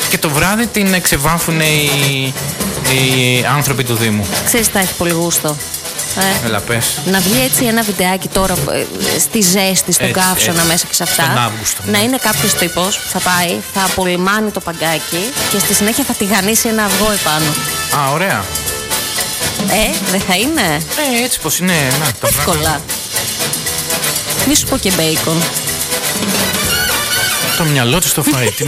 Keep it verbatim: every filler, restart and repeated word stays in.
και το βράδυ την εξεβάφουν οι, οι άνθρωποι του Δήμου. Ξέρεις, τα έχει πολύ γούστο. Ε, Έλα, πες. Να βγει έτσι ένα βιντεάκι τώρα στη ζέστη, στον καύσωνα μέσα και σε αυτά. Στον Αύγουστο. Να είναι κάποιος τύπος που θα πάει, θα απολυμάνει το παγκάκι και στη συνέχεια θα τηγανίσει ένα αυγό επάνω. Α, ωραία. Ε, δεν θα είναι? Ε, έτσι πως είναι. Να, το εύκολα. Μη σου πω και μπέικον. Το μυαλό του στο φαΐ.